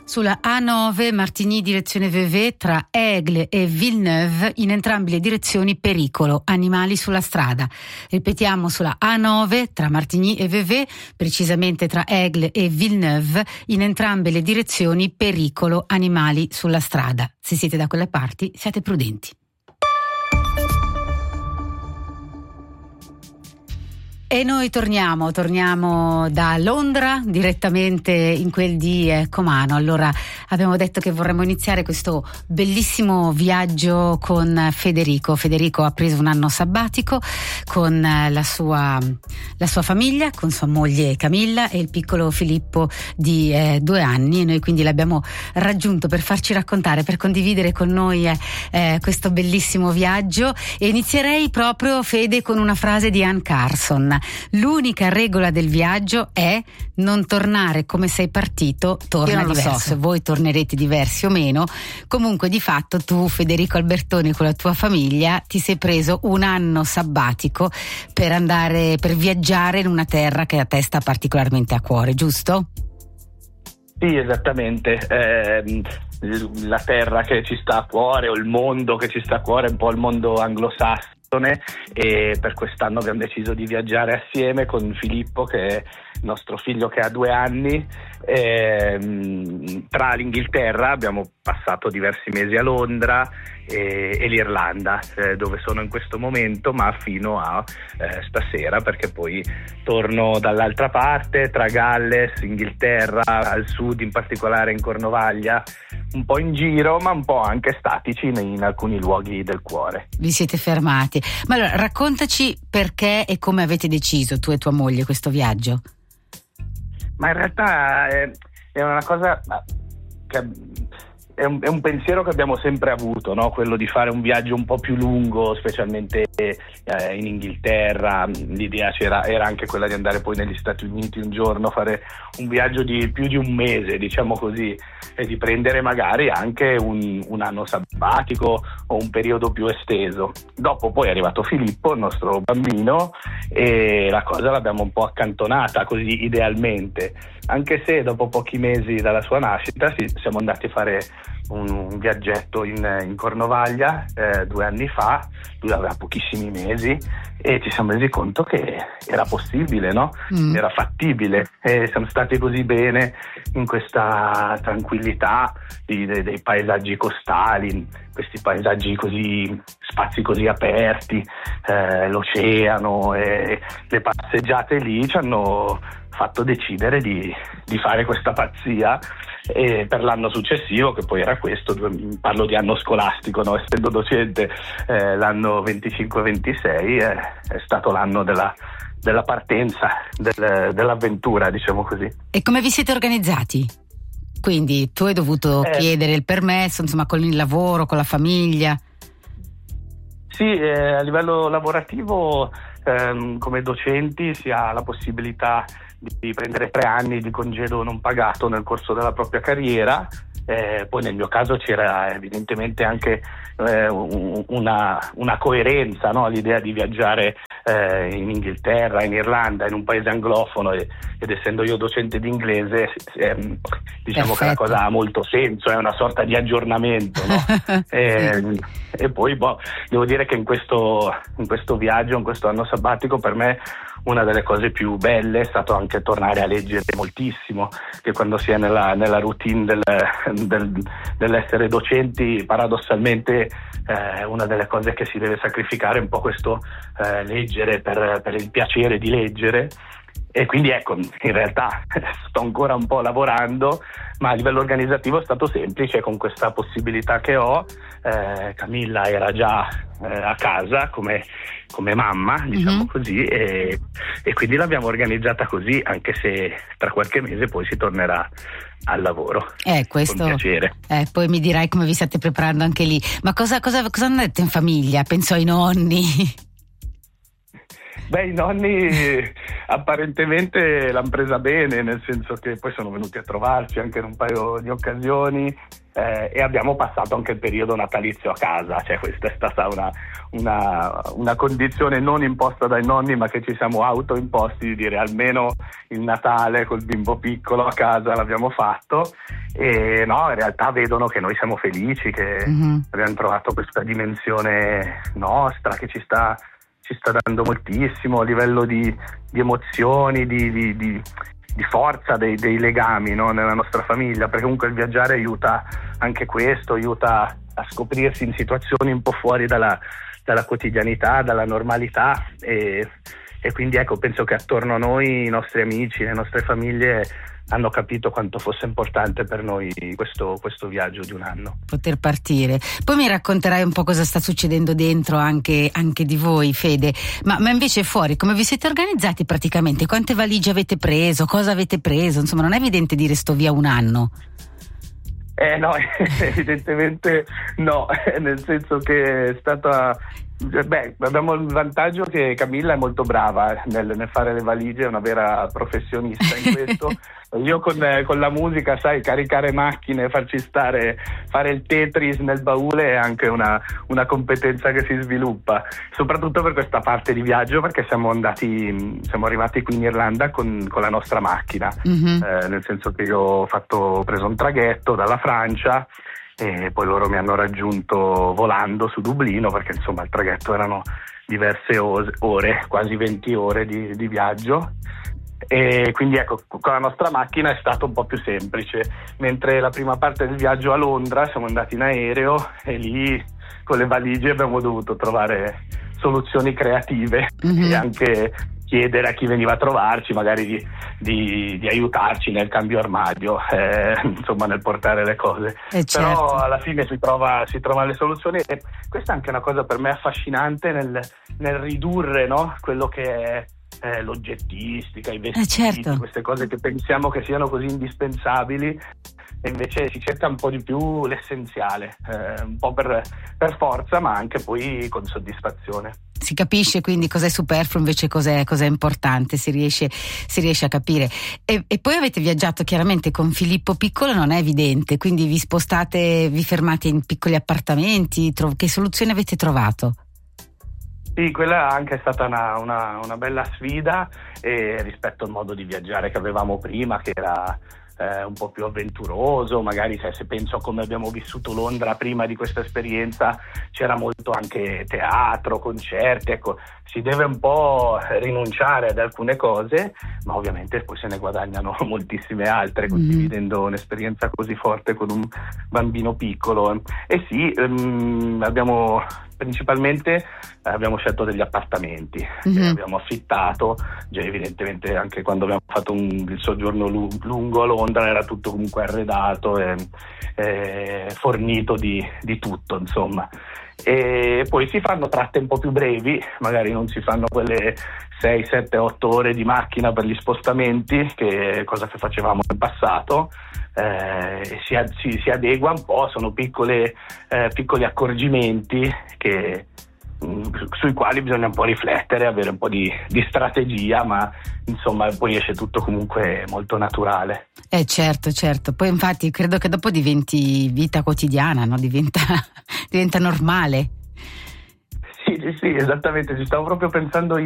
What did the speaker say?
Sulla A9 Martigny direzione Vevey tra Aigle e Villeneuve, in entrambe le direzioni pericolo, animali sulla strada. Ripetiamo, sulla A9 tra Martigny e Vevey, precisamente tra Aigle e Villeneuve, in entrambe le direzioni pericolo, animali sulla strada. Se siete da quelle parti, siate prudenti. E noi torniamo da Londra direttamente in quel di Comano. Allora, abbiamo detto che vorremmo iniziare questo bellissimo viaggio con Federico. Federico ha preso un anno sabbatico con la sua famiglia, con sua moglie Camilla e il piccolo Filippo di 2 anni, e noi quindi l'abbiamo raggiunto per farci raccontare, per condividere con noi questo bellissimo viaggio. E inizierei proprio, Fede, con una frase di Anne Carson: l'unica regola del viaggio è non tornare come sei partito, torna diverso. Non so se voi tornerete diversi o meno, comunque di fatto tu, Federico Albertoni, con la tua famiglia ti sei preso un anno sabbatico per viaggiare in una terra che a te sta particolarmente a cuore, giusto? Sì, esattamente. La terra che ci sta a cuore, o il mondo che ci sta a cuore, è un po' il mondo anglosassone, e per quest'anno abbiamo deciso di viaggiare assieme con Filippo, che è il nostro figlio che ha 2 anni. Tra l'Inghilterra abbiamo passato diversi mesi a Londra e l'Irlanda, dove sono in questo momento, ma fino a stasera, perché poi torno dall'altra parte, tra Galles, Inghilterra, al sud, in particolare in Cornovaglia, un po' in giro, ma un po' anche statici in alcuni luoghi del cuore. Vi siete fermati. Ma allora, raccontaci perché e come avete deciso, tu e tua moglie, questo viaggio. Ma in realtà è una cosa che è un pensiero che abbiamo sempre avuto, no? Quello di fare un viaggio un po' più lungo, specialmente in Inghilterra. L'idea era anche quella di andare poi negli Stati Uniti un giorno, fare un viaggio di più di un mese, diciamo così, e di prendere magari anche un anno sabbatico o un periodo più esteso. Dopo poi è arrivato Filippo, il nostro bambino, e la cosa l'abbiamo un po' accantonata così idealmente, anche se dopo pochi mesi dalla sua nascita siamo andati a fare un viaggetto in Cornovaglia 2 anni fa. Lui aveva pochissimi mesi e ci siamo resi conto che era possibile, no? Era fattibile, e siamo stati così bene in questa tranquillità dei paesaggi costali, questi paesaggi così, spazi così aperti, l'oceano e le passeggiate lì ci hanno fatto decidere di fare questa pazzia. E per l'anno successivo, che poi era questo, parlo di anno scolastico, no? Essendo docente, l'anno 25-26 è stato l'anno della partenza, dell'avventura, diciamo così. E come vi siete organizzati? Quindi tu hai dovuto chiedere il permesso, insomma, con il lavoro, con la famiglia? Sì, a livello lavorativo, come docenti si ha la possibilità di prendere 3 anni di congedo non pagato nel corso della propria carriera. Poi nel mio caso c'era evidentemente anche una coerenza, no? L'idea di viaggiare in Inghilterra, in Irlanda, in un paese anglofono, ed essendo io docente di inglese, diciamo Perfetto. Che la cosa ha molto senso, è una sorta di aggiornamento, no? E poi devo dire che in questo viaggio, in questo anno sabbatico, per me una delle cose più belle è stato anche tornare a leggere moltissimo, che quando si è nella routine dell'essere docenti, paradossalmente una delle cose che si deve sacrificare è un po' questo leggere per il piacere di leggere. E quindi ecco, in realtà sto ancora un po' lavorando, ma a livello organizzativo è stato semplice, con questa possibilità che ho. Camilla era già a casa come mamma, diciamo così, e quindi l'abbiamo organizzata così, anche se tra qualche mese poi si tornerà al lavoro. Questo, con piacere. Poi mi dirai come vi state preparando anche lì. Ma cosa hanno detto in famiglia? Penso ai nonni. Beh, i nonni apparentemente l'hanno presa bene, nel senso che poi sono venuti a trovarci anche in un paio di occasioni, e abbiamo passato anche il periodo natalizio a casa. Cioè, questa è stata una condizione non imposta dai nonni, ma che ci siamo autoimposti, di dire almeno il Natale col bimbo piccolo a casa l'abbiamo fatto. E no, in realtà vedono che noi siamo felici, che abbiamo trovato questa dimensione nostra che ci sta dando moltissimo a livello di emozioni, di forza dei legami, no, nella nostra famiglia, perché comunque il viaggiare aiuta anche questo, aiuta a scoprirsi in situazioni un po' fuori dalla quotidianità, dalla normalità, e quindi ecco, penso che attorno a noi i nostri amici, le nostre famiglie hanno capito quanto fosse importante per noi questo viaggio di un anno. Poter partire. Poi mi racconterai un po' cosa sta succedendo dentro anche di voi, Fede, ma invece fuori come vi siete organizzati praticamente? Quante valigie avete preso? Cosa avete preso? Insomma, non è evidente dire sto via un anno. No, evidentemente no, nel senso che è stata... abbiamo il vantaggio che Camilla è molto brava nel fare le valigie, è una vera professionista in questo. Io con la musica, sai, caricare macchine, farci stare, fare il Tetris nel baule è anche una competenza che si sviluppa, soprattutto per questa parte di viaggio, perché siamo arrivati qui in Irlanda con la nostra macchina, nel senso che io ho preso un traghetto dalla Francia e poi loro mi hanno raggiunto volando su Dublino, perché insomma il traghetto erano diverse ore, quasi 20 ore di viaggio, e quindi ecco, con la nostra macchina è stato un po' più semplice, mentre la prima parte del viaggio a Londra siamo andati in aereo e lì con le valigie abbiamo dovuto trovare soluzioni creative e anche chiedere a chi veniva a trovarci magari di aiutarci nel cambio armadio, insomma nel portare le cose. Certo. Però alla fine si trovano le soluzioni, e questa è anche una cosa per me affascinante nel ridurre, no, quello che è l'oggettistica, i vestiti, certo. Queste cose che pensiamo che siano così indispensabili, e invece si cerca un po' di più l'essenziale, un po' per forza, ma anche poi con soddisfazione. Si capisce quindi cos'è superfluo, invece cos'è importante, si riesce a capire. E poi avete viaggiato chiaramente con Filippo piccolo, non è evidente, quindi vi spostate, vi fermate in piccoli appartamenti, che soluzione avete trovato? Sì, quella anche è stata una bella sfida, rispetto al modo di viaggiare che avevamo prima, che era un po' più avventuroso. Magari se penso a come abbiamo vissuto Londra prima di questa esperienza, c'era molto anche teatro, concerti, ecco, si deve un po' rinunciare ad alcune cose, ma ovviamente poi se ne guadagnano moltissime altre condividendo un'esperienza così forte con un bambino piccolo. E sì, principalmente abbiamo scelto degli appartamenti che abbiamo affittato, già evidentemente anche quando abbiamo fatto il soggiorno lungo a Londra era tutto comunque arredato e fornito di tutto, insomma. E poi si fanno tratte un po' più brevi, magari non si fanno quelle 6, 7, 8 ore di macchina per gli spostamenti, che cosa che facevamo in passato. Si adegua un po', sono piccoli accorgimenti sui quali bisogna un po' riflettere, avere un po' di strategia, ma insomma poi esce tutto comunque molto naturale. Certo, poi infatti credo che dopo diventi vita quotidiana, no? Diventa normale. Sì, esattamente, ci stavo proprio pensando